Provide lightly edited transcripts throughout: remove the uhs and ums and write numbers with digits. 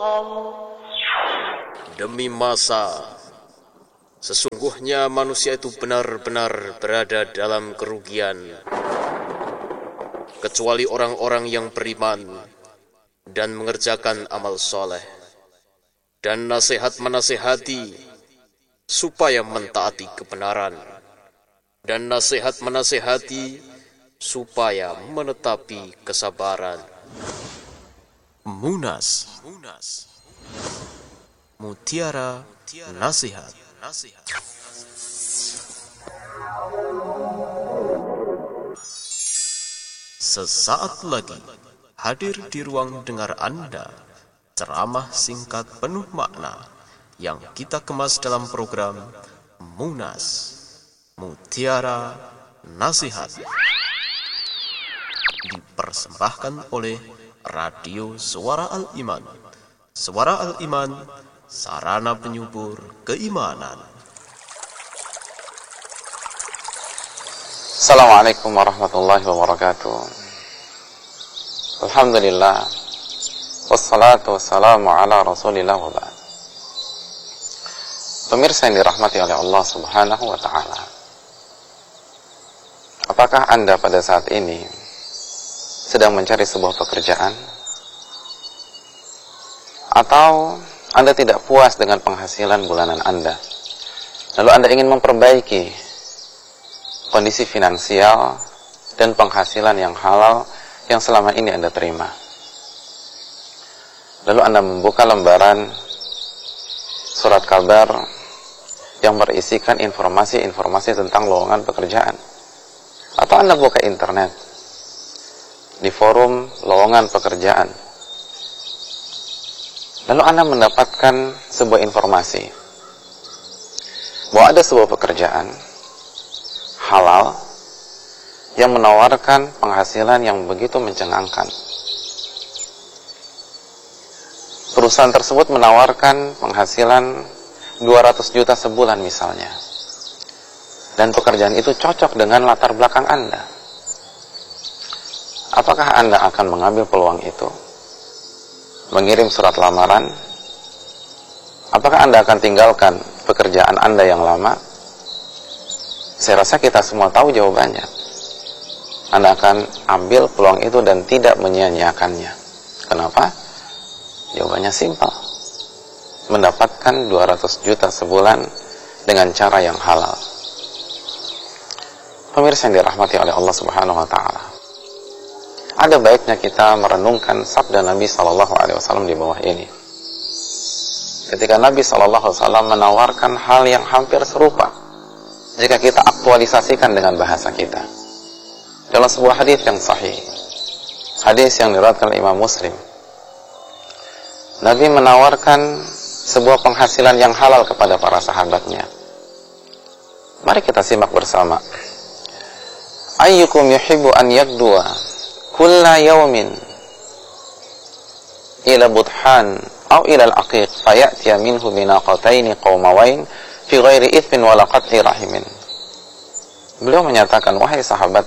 Demi masa, sesungguhnya manusia itu benar-benar berada dalam kerugian, kecuali orang-orang yang beriman dan mengerjakan amal soleh, dan nasihat menasihati supaya mentaati kebenaran, dan nasihat menasihati supaya menetapi kesabaran. Munas, Mutiara Nasihat. Sesaat lagi hadir di ruang dengar Anda ceramah singkat penuh makna yang kita kemas dalam program Munas, Mutiara Nasihat, dipersembahkan oleh Radio Suara Al-Iman. Suara Al-Iman, sarana penyubur keimanan. Assalamualaikum warahmatullahi wabarakatuh. Alhamdulillah, wassalatu wassalamu ala rasulillah wa ba'd. Pemirsa yang dirahmati oleh Allah subhanahu wa ta'ala, apakah Anda pada saat ini sedang mencari sebuah pekerjaan? Atau Anda tidak puas dengan penghasilan bulanan Anda, lalu Anda ingin memperbaiki kondisi finansial dan penghasilan yang halal yang selama ini Anda terima? Lalu Anda membuka lembaran surat kabar yang berisikan informasi-informasi tentang lowongan pekerjaan, atau Anda buka internet di forum lowongan pekerjaan, lalu Anda mendapatkan sebuah informasi bahwa ada sebuah pekerjaan halal yang menawarkan penghasilan yang begitu mencengangkan. Perusahaan tersebut menawarkan penghasilan 200 juta sebulan misalnya, dan pekerjaan itu cocok dengan latar belakang Anda. Apakah Anda akan mengambil peluang itu? Mengirim surat lamaran? Apakah Anda akan tinggalkan pekerjaan Anda yang lama? Saya rasa kita semua tahu jawabannya. Anda akan ambil peluang itu dan tidak menyia-nyiakannya. Kenapa? Jawabannya simpel. Mendapatkan 200 juta sebulan dengan cara yang halal. Pemirsa yang dirahmati oleh Allah Subhanahu wa ta'ala, ada baiknya kita merenungkan sabda Nabi SAW di bawah ini. Ketika Nabi SAW menawarkan hal yang hampir serupa, jika kita aktualisasikan dengan bahasa kita, dalam sebuah hadis yang sahih, hadis yang diriwayatkan oleh Imam Muslim, Nabi menawarkan sebuah penghasilan yang halal kepada para sahabatnya. Mari kita simak bersama. Ayyukum yuhibbu an yagdua kulla yawmin ila budhan aw ila al-aqiq fayatiya minhu binaqataini qawmawain fi ghairi ithmin wala qat'i rahimin. Beliau menyatakan, wahai sahabat,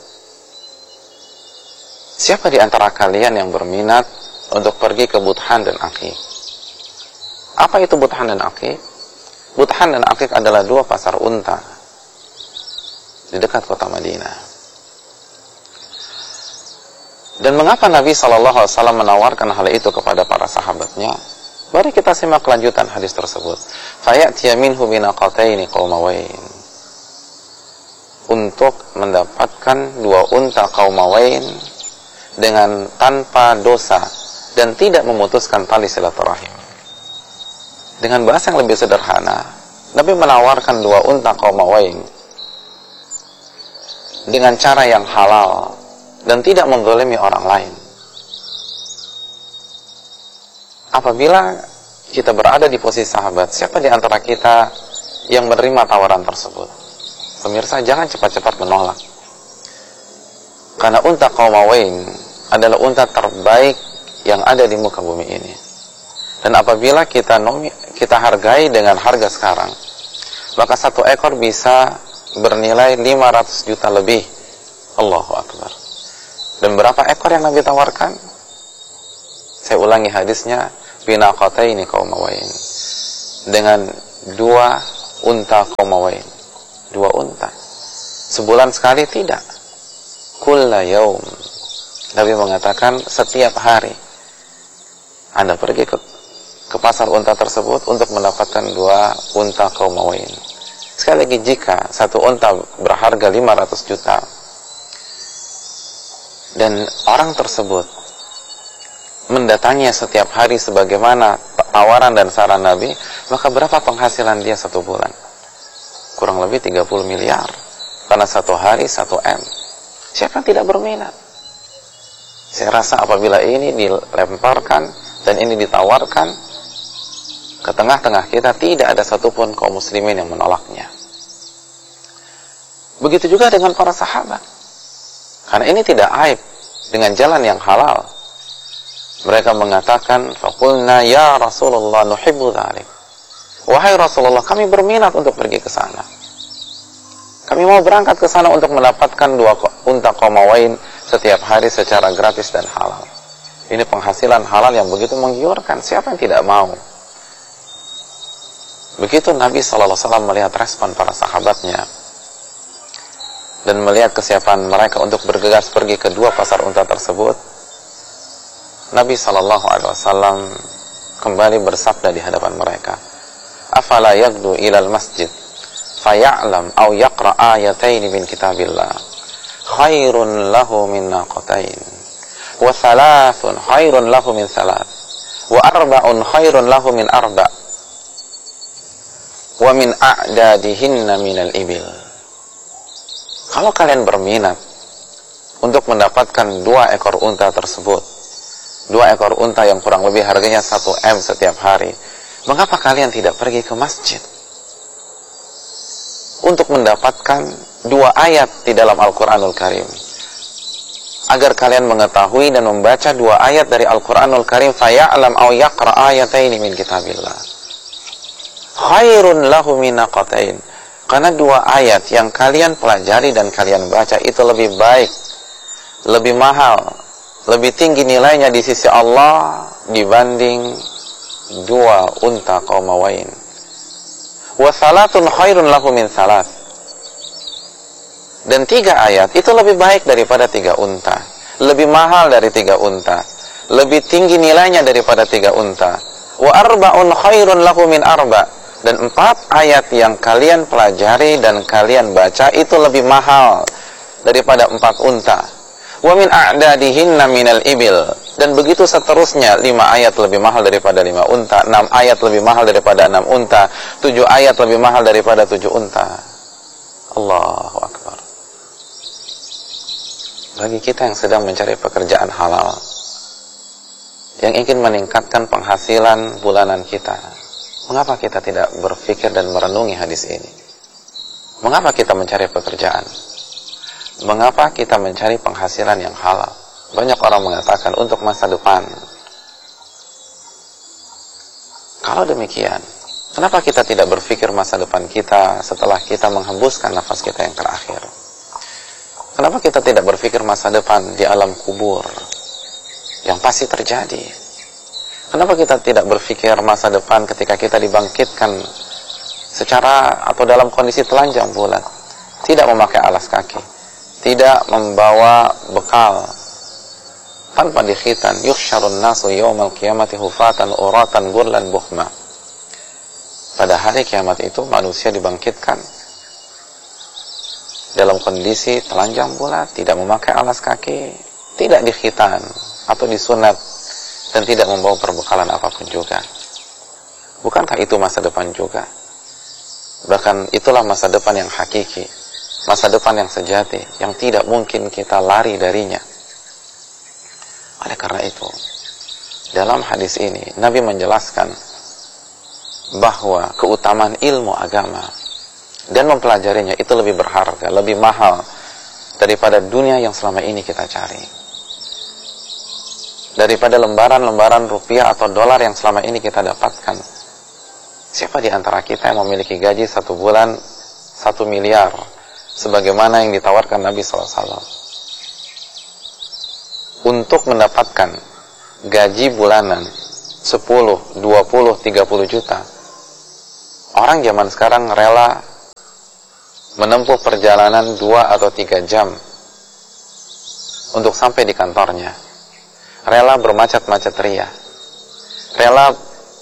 siapa di antara kalian yang berminat untuk pergi ke Budhan dan Aqiq? Apa itu Budhan dan Aqiq? Budhan dan Aqiq adalah dua pasar unta di dekat kota Madinah. Dan mengapa Nabi SAW menawarkan hal itu kepada para sahabatnya? Mari kita simak kelanjutan hadis tersebut. Fayatiya minhu binaqataini qawmawain. Untuk mendapatkan dua unta qawmawain dengan tanpa dosa dan tidak memutuskan tali silaturahim. Dengan bahasa yang lebih sederhana, Nabi menawarkan dua unta qawmawain dengan cara yang halal dan tidak menzalimi orang lain. Apabila kita berada di posisi sahabat, siapa di antara kita yang menerima tawaran tersebut? Pemirsa, jangan cepat-cepat menolak. Karena unta qawmawain adalah unta terbaik yang ada di muka bumi ini. Dan apabila kita hargai dengan harga sekarang, maka satu ekor bisa bernilai 500 juta lebih. Allahu Akbar. Dan berapa ekor yang Nabi tawarkan? Saya ulangi hadisnya. binaqataini qaumawain, dengan 2 unta qaumawain, 2 unta. Sebulan sekali tidak. Kulla yaum. Nabi mengatakan setiap hari Anda pergi ke pasar unta tersebut untuk mendapatkan 2 unta qaumawain. Sekali lagi, jika 1 unta berharga 500 juta dan orang tersebut mendatanginya setiap hari sebagaimana tawaran dan saran Nabi, maka berapa penghasilan dia 1 bulan? Kurang lebih 30 miliar. Karena 1 hari 1 M. Siapa yang tidak berminat? Saya rasa apabila ini dilemparkan dan ini ditawarkan ke tengah-tengah kita, tidak ada satupun kaum muslimin yang menolaknya. Begitu juga dengan para sahabat. Karena ini tidak aib, dengan jalan yang halal. Mereka mengatakan, faqulna ya Rasulullah nuhibbu dzalik. Wahai Rasulullah, kami berminat untuk pergi ke sana. Kami mau berangkat ke sana untuk mendapatkan 2 unta qaumawain setiap hari secara gratis dan halal. Ini penghasilan halal yang begitu menggiurkan. Siapa yang tidak mau? Begitu Nabi SAW melihat respon para sahabatnya dan melihat kesiapan mereka untuk bergegas pergi ke 2 pasar unta tersebut, Nabi SAW kembali bersabda di hadapan mereka, afala yagdu ilal masjid faya'lam aw yaqra ayataini min kitabillah khairun lahu min naqatain wa thalathun khairun lahu min thalath wa arba'un khairun lahu min arba' wa min a'dadihinna minal ibil. Kalau kalian berminat untuk mendapatkan 2 ekor unta tersebut, 2 ekor unta yang kurang lebih harganya 1 M setiap hari, mengapa kalian tidak pergi ke masjid untuk mendapatkan 2 ayat di dalam Al-Quranul Karim, agar kalian mengetahui dan membaca 2 ayat dari Al-Quranul Karim, faya'lam aw yaqra ayataini min kitabillah khairun lahu min naqatain. Karena 2 ayat yang kalian pelajari dan kalian baca itu lebih baik, lebih mahal, lebih tinggi nilainya di sisi Allah dibanding 2 unta qaumawain. Wa salatun khairun lahu min salat. Dan 3 ayat itu lebih baik daripada 3 unta, lebih mahal dari 3 unta, lebih tinggi nilainya daripada 3 unta. Wa arba'un khairun lahu min arba'. Dan 4 ayat yang kalian pelajari dan kalian baca itu lebih mahal daripada 4 unta. Wa min a'dadihinna minal ibil. Dan begitu seterusnya, 5 ayat lebih mahal daripada 5 unta, 6 ayat lebih mahal daripada 6 unta, 7 ayat lebih mahal daripada 7 unta. Allahu Akbar. Bagi kita yang sedang mencari pekerjaan halal, yang ingin meningkatkan penghasilan bulanan kita, mengapa kita tidak berpikir dan merenungi hadis ini? Mengapa kita mencari pekerjaan? Mengapa kita mencari penghasilan yang halal? Banyak orang mengatakan untuk masa depan. Kalau demikian, kenapa kita tidak berpikir masa depan kita setelah kita menghembuskan nafas kita yang terakhir? Kenapa kita tidak berpikir masa depan di alam kubur yang pasti terjadi? Kenapa kita tidak berpikir masa depan ketika kita dibangkitkan secara atau dalam kondisi telanjang bulat, tidak memakai alas kaki, tidak membawa bekal, tanpa dikhitan, yuhsyarun nasu yawmal qiyamati hufatan uratan gurlan buhma. Pada hari kiamat itu manusia dibangkitkan dalam kondisi telanjang bulat, tidak memakai alas kaki, tidak dikhitan atau disunat, dan tidak membawa perbekalan apapun juga. Bukankah itu masa depan juga? Bahkan itulah masa depan yang hakiki, masa depan yang sejati, yang tidak mungkin kita lari darinya. Oleh karena itu, dalam hadis ini Nabi menjelaskan bahwa keutamaan ilmu agama dan mempelajarinya itu lebih berharga, lebih mahal daripada dunia yang selama ini kita cari, daripada lembaran-lembaran rupiah atau dolar yang selama ini kita dapatkan. Siapa di antara kita yang memiliki gaji 1 bulan 1 miliar sebagaimana yang ditawarkan Nabi SAW? Untuk mendapatkan gaji bulanan 10, 20, 30 juta. Orang zaman sekarang rela menempuh perjalanan 2 atau 3 jam untuk sampai di kantornya. Rela bermacet-macet ria. Rela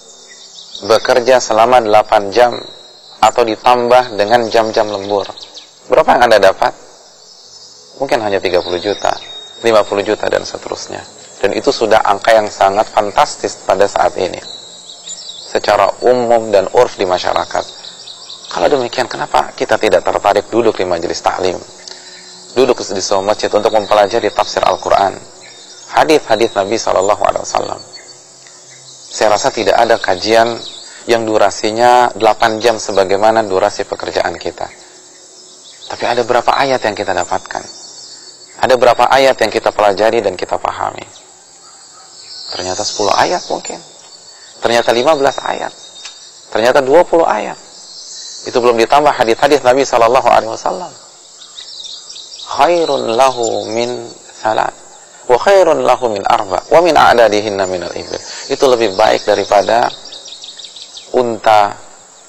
bekerja selama 8 jam atau ditambah dengan jam-jam lembur. Berapa yang Anda dapat? Mungkin hanya 30 juta, 50 juta, dan seterusnya. Dan itu sudah angka yang sangat fantastis pada saat ini secara umum dan urf di masyarakat. Kalau demikian, kenapa kita tidak tertarik duduk di majelis taklim, duduk di sebuah masjid untuk mempelajari tafsir Al-Quran, hadis-hadis Nabi SAW? Saya rasa tidak ada kajian yang durasinya 8 jam sebagaimana durasi pekerjaan kita. Tapi ada berapa ayat yang kita dapatkan? Ada berapa ayat yang kita pelajari dan kita pahami? Ternyata 10 ayat mungkin. Ternyata 15 ayat. Ternyata 20 ayat. Itu belum ditambah hadis-hadis Nabi SAW. Khairun lahu min salat, wa khairun lahu min arba, wa min a'dadihinna minal ibil. Itu lebih baik daripada unta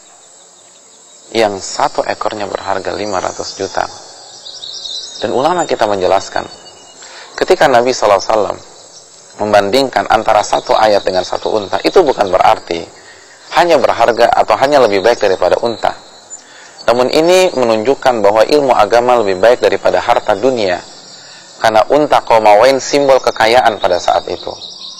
yang 1 ekornya berharga 500 juta. Dan ulama kita menjelaskan, ketika Nabi SAW membandingkan antara 1 ayat dengan 1 unta, itu bukan berarti hanya berharga atau hanya lebih baik daripada unta. Namun ini menunjukkan bahwa ilmu agama lebih baik daripada harta dunia, karena unta qaumawain simbol kekayaan pada saat itu.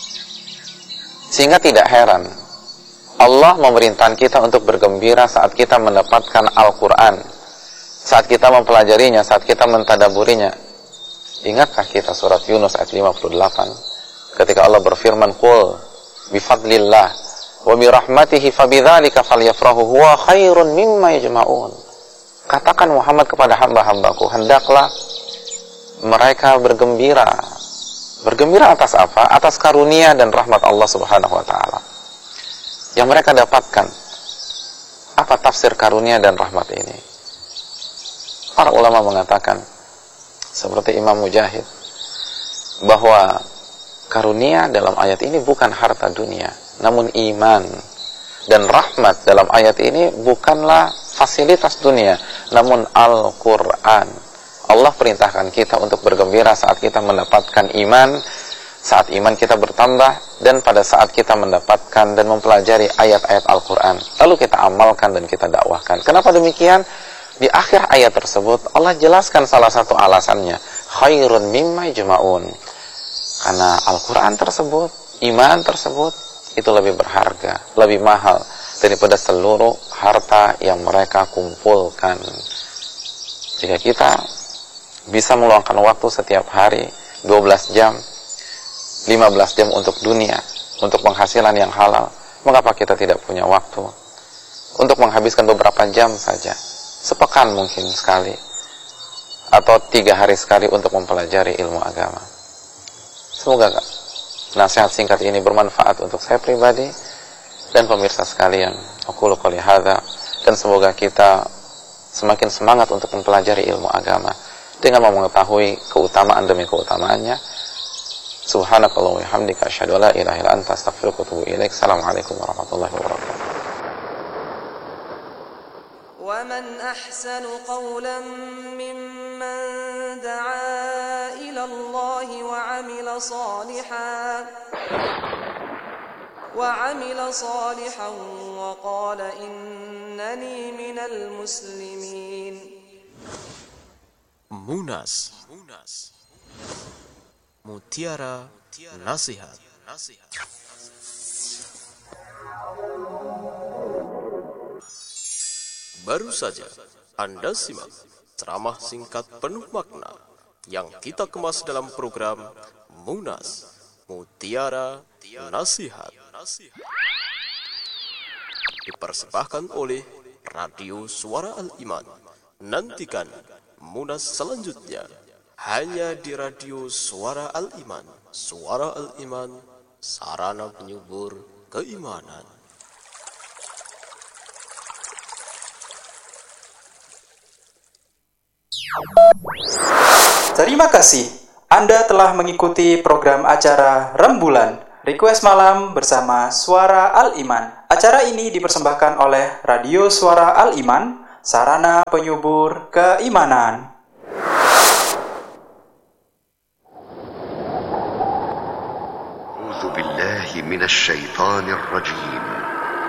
Sehingga tidak heran Allah memerintahkan kita untuk bergembira saat kita mendapatkan Al-Quran, saat kita mempelajarinya, saat kita mentadaburinya. Ingatkah kita surat Yunus ayat 58 ketika Allah berfirman, qul bifadlillah wa birahmatihi fabidzalika falyafrahu huwa khairun mimma yajma'un. Katakan Muhammad kepada hamba-hambaku, hendaklah mereka bergembira. Bergembira atas apa? Atas karunia dan rahmat Allah Subhanahu wa taala yang mereka dapatkan. Apa tafsir karunia dan rahmat ini? Para ulama mengatakan, seperti Imam Mujahid, bahwa karunia dalam ayat ini bukan harta dunia, namun iman. Dan rahmat dalam ayat ini bukanlah fasilitas dunia, namun Al-Quran. Allah perintahkan kita untuk bergembira saat kita mendapatkan iman, saat iman kita bertambah, dan pada saat kita mendapatkan dan mempelajari ayat-ayat Al-Quran, lalu kita amalkan dan kita dakwahkan. Kenapa demikian? Di akhir ayat tersebut Allah jelaskan salah satu alasannya, khairun mimma yajma'un. Karena Al-Quran tersebut, iman tersebut, itu lebih berharga, lebih mahal daripada seluruh harta yang mereka kumpulkan. Jika kita bisa meluangkan waktu setiap hari 12 jam, 15 jam untuk dunia, untuk penghasilan yang halal, mengapa kita tidak punya waktu untuk menghabiskan beberapa jam saja, sepekan mungkin sekali, atau 3 hari sekali untuk mempelajari ilmu agama? Semoga nasihat singkat ini bermanfaat untuk saya pribadi dan pemirsa sekalian. Aqulu qouli hadza, dan semoga kita semakin semangat untuk mempelajari ilmu agama dengan mengetahui keutamaan demi keutamaannya. Subhanakallah wa bihamdika asyhadu an la ilaha illa anta astaghfiruka wa atubu ilaik. Assalamualaikum warahmatullahi wabarakatuh. Wa man ahsanu qawlan mimman da'a ila Allah wa 'amila salihan wa qala innani minal muslimin. Munas, Mutiara Nasihat. Baru saja Anda simak ceramah singkat penuh makna yang kita kemas dalam program Munas, Mutiara Nasihat. Dipersembahkan oleh Radio Suara Al-Iman. Nantikan Munas selanjutnya hanya di Radio Suara Al-Iman. Suara Al-Iman, sarana penyubur keimanan. Terima kasih Anda telah mengikuti program acara Rembulan Request Malam bersama Suara Al-Iman. Acara ini dipersembahkan oleh Radio Suara Al-Iman, sarana penyubur keimanan. A'udzu billahi minasy syaithanir rajim.